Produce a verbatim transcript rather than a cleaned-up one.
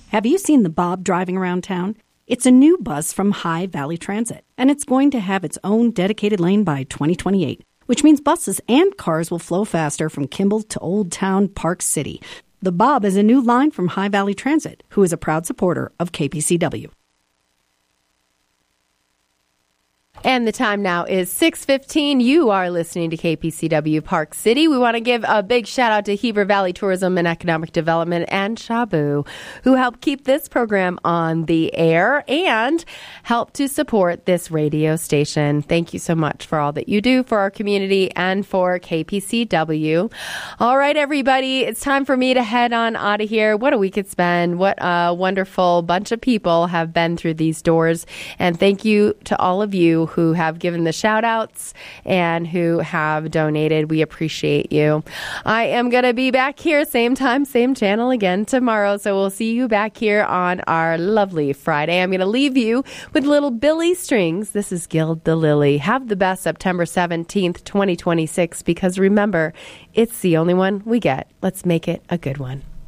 Have you seen the Bob driving around town? It's a new bus from High Valley Transit, and it's going to have its own dedicated lane by twenty twenty-eight, which means buses and cars will flow faster from Kimball to Old Town Park City. The Bob is a new line from High Valley Transit, who is a proud supporter of K P C W. And the time now is six fifteen. You are listening to K P C W Park City. We want to give a big shout out to Heber Valley Tourism and Economic Development and Shabu, who help keep this program on the air and help to support this radio station. Thank you so much for all that you do for our community and for K P C W. All right, everybody, it's time for me to head on out of here. What a week it's been. What a wonderful bunch of people have been through these doors. And thank you to all of you who have given the shout outs and who have donated. We appreciate you. I am going to be back here, same time, same channel again tomorrow. So we'll see you back here on our lovely Friday. I'm going to leave you with little Billy Strings. This is Gild the Lily. Have the best September seventeenth, twenty twenty-six, because remember, it's the only one we get. Let's make it a good one.